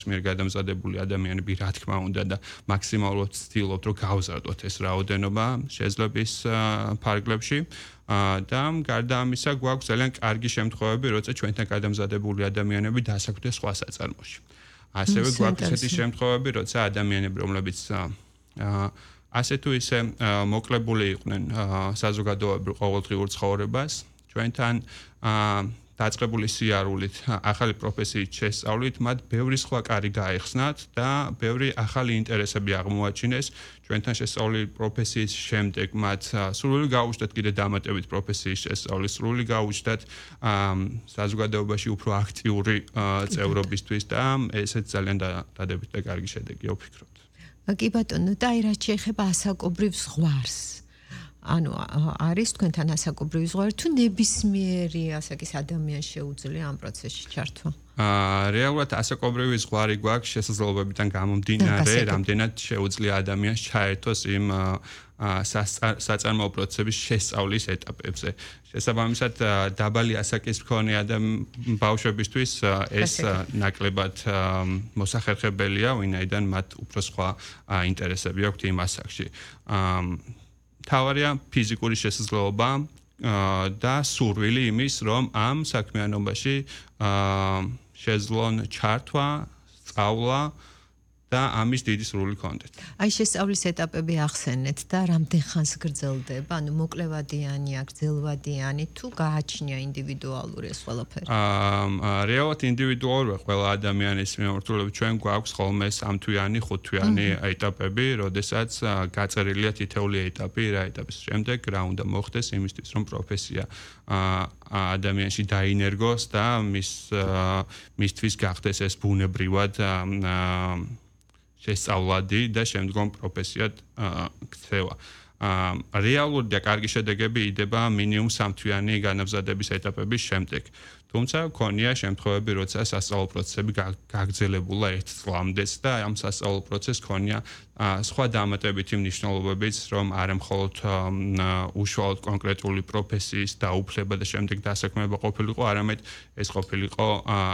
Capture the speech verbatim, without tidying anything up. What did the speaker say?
მიერ გადამზადებული ადამიანები რა თქმა უნდა და მაქსიმალურად ვცდილობთ რომ გავზარდოთ ეს რაოდენობა შეძლების ფარგლებში და გარდა ამისა გვაქვს ძალიან კარგი შემთხვევები როცა ჩვენთან გადამზადებული ადამიანები დასაქმდნენ სხვა საწარმოში. ასევე გვაქვს ესეთი შემთხვევები როცა ადამიანები რომლებიც ასე თუ ისე მოკლებული იყვნენ საზოგადოებრივ ყოველდღიურ ცხოვრებას ჩვენთან დაწყებული სიარულით, ახალი პროფესიით შესწავლით, მათ ბევრი სხვა კარი გაეხსნათ და ბევრი ახალი ინტერესები აღმოაჩინეს. ჩვენთან შესწავლილი პროფესიის შემდეგ მათ სრული გაუჩნდათ კიდე დამატებით პროფესიის შესწავლის, სრული გაუჩნდათ საზოგადოებაში უფრო აქტიური წევრობისთვის და ესეც ძალიან დადებითი და კარგი შედეგია ვფიქრობთ. კი ბატონო, და აი რაც შეეხება ასაკობრივ ზღვარს. ანუ არის თქვენთან ასაკობრივი ზღვარი თუ ნებისმიერი ასაკის ადამიანს შეუძლია ამ პროცესში ჩართვა? რეალურად ასაკობრივი ზღვარი გვაქვს შესაძლებლობებიდან გამომდინარე, რამდენად შეუძლია ადამიანს ჩაერთოს იმ საწარმოო პროცესების შესწავლის ეტაპებზე. შესაბამისად, დაბალი ასაკის მქონე ბავშვებისთვის ეს ნაკლებად მოსახერხებელია, ვინაიდან მათ უფრო სხვა ინტერესები აქვთ იმ ასაკში. თავარია ფიზიკური შესაძლებლობა და სურვილი იმის, რომ ამ საქმიანობაში შეძლონ ჩართვა, სწავლა და ამის დიდი სრული კონდეთ. აი შესწავლის ეტაპები ახსენეთ და რამდენ ხანს გრძელდება? ანუ მოკლევადიანი, გრძელვადიანი თუ გააჩნია ინდივიდუალური ეს ყველაფერი? აა რეალურად ინდივიდუალურია ყველა ადამიანის მიმართულებით. ჩვენ გვაქვს ხოლმე სამთვიანი, ხუთთვიანი ეტაპები, როდესაც გაწერილია თითოეული ეტაპი, რა ეტაპის შემდეგ რა უნდა მოხდეს იმისთვის, რომ პროფესია ადამიანში დაინერგოს და მის მისთვის გახდეს ეს ბუნებრივად შესწავლადი და შემდგომ პროფესიად ქცევა. რეალური და კარგი შედეგები იდება მინიმუმ სამთვიანი განამზადების ეტაპების შემდეგ. თუმცა ქონია შემთხვევები, როცა სასწავლო პროცესები გაგრძელებულა ერთ წლამდეც და ამ სასწავლო პროცესს ქონია სხვა დამატებითი მნიშვნელობებიც, რომ არა მხოლოდ უშუალოდ კონკრეტული პროფესიის დაუფლება და შემდეგ დასაქმება ყოფილიყო, არამედ ეს ყოფილიყო